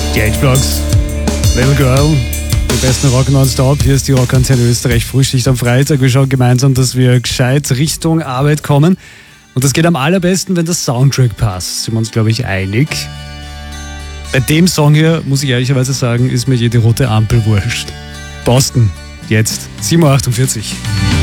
Die H-Blocks, Little Girl, die besten Rock nonstop. Hier ist die Rockantenne Österreich, Frühschicht am Freitag. Wir schauen gemeinsam, dass wir gescheit Richtung Arbeit kommen. Und das geht am allerbesten, wenn der Soundtrack passt. Sind wir uns, glaube ich, einig. Bei dem Song hier, muss ich ehrlicherweise sagen, ist mir jede rote Ampel wurscht. Boston, jetzt 7.48 Uhr.